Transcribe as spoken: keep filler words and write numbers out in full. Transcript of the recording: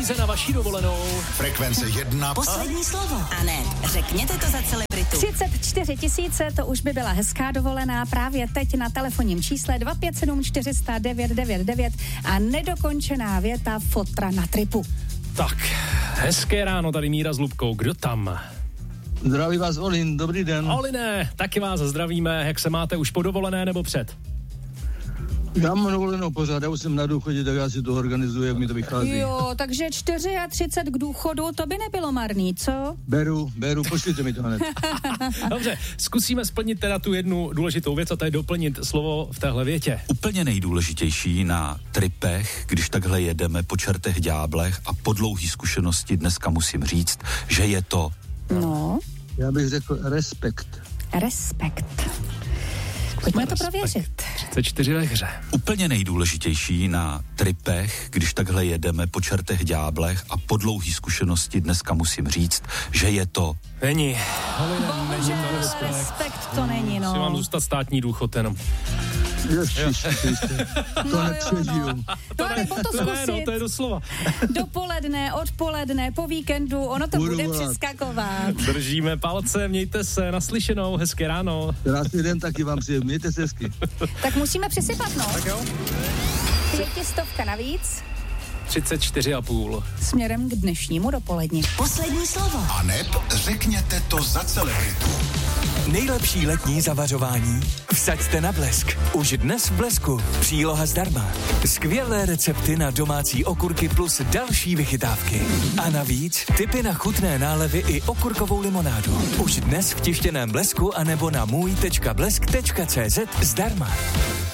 peníze na vaši dovolenou. Frekvence jedna. Poslední slovo. A ne, řekněte to za celebritu. třicet čtyři tisíce, to už by byla hezká dovolená právě teď na telefonním čísle dva pět sedm čtyři sta devět devět devět a nedokončená věta fotra na tripu. Tak, hezké ráno, tady Míra s Lubkou, kdo tam? Zdraví vás Olin, dobrý den. Oliné, taky vás zdravíme, jak se máte, už po dovolené nebo před? Já mám dovolenou pořád, já už jsem na důchodě, tak já si to organizuji, jak mi to vychází. Jo, takže třicet čtyři k důchodu, to by nebylo marný, co? Beru, beru, pošlite mi to hned. Dobře, zkusíme splnit teda tu jednu důležitou věc a to je doplnit slovo v téhle větě. Úplně nejdůležitější na tripech, když takhle jedeme po čertech ďáblech a po dlouhý zkušenosti dneska musím říct, že je to... No. Já bych řekl respekt. Respekt. Pojďme to prověřit. třicet čtyři ve hře. Úplně nejdůležitější na tripech, když takhle jedeme po čertech ďáblech a po dlouhý zkušenosti dneska musím říct, že je to... Není. Oliné, není to Bohužel, respekt. respekt to není, no. Si mám zůstat státní důchod jenom. Ježiš, to nepřežiju. No, nebo to To ne, no, zkusit. to je doslova. Dopoledne, odpoledne, po víkendu, ono to Budu bude volat. přeskakovat. Držíme palce, mějte se, naslyšenou, hezké ráno. Krásný den taky vám přeji, mějte se hezky. Tak musíme přisypat, no. Tak jo. Pětistovka navíc třicet čtyři a půl. směrem k dnešnímu dopoledni. Poslední slovo. A neb řekněte to za celebritu. Nejlepší letní zavařování? Vsaďte na Blesk. Už dnes v Blesku. Příloha zdarma. Skvělé recepty na domácí okurky plus další vychytávky. A navíc tipy na chutné nálevy i okurkovou limonádu. Už dnes v tištěném Blesku anebo na můj tečka blesk tečka cé zet zdarma.